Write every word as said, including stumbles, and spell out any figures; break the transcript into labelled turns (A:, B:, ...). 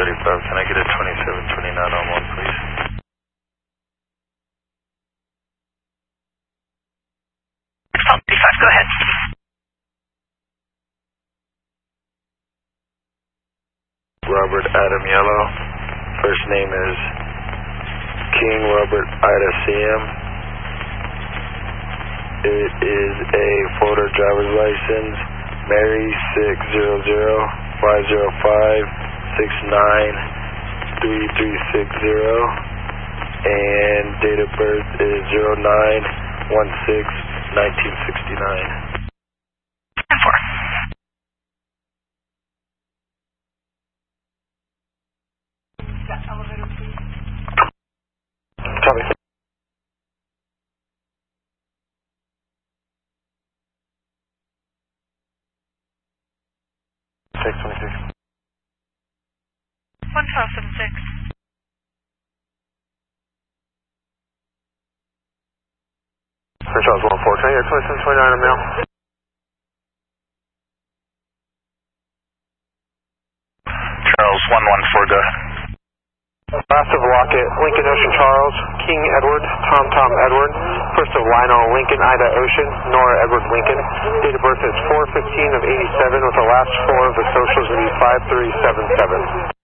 A: thirty-five. Can I get a twenty-seven twenty-nine on one, please?
B: thirty-five, go ahead.
A: Robert Adam Yellow. First name is King Robert Ida C M. It is a photo driver's license, Mary six zero zero five zero five six nine three three six zero, and date of birth is zero nine one six nineteen sixty-nine.
B: ten four.
A: Copy. six twenty-six.
B: one twelve seventy-six.
A: Sir Charles one four, can I get twenty-seven twenty-nine a mail?
C: Charles one one four, go ahead.
D: Last of Lockett, Lincoln Ocean Charles, King Edward, Tom Tom Edward, first of Lionel Lincoln Ida Ocean, Nora Edward Lincoln. Date of birth is four fifteen of eighty-seven with the last four of the socials to be five three seven seven.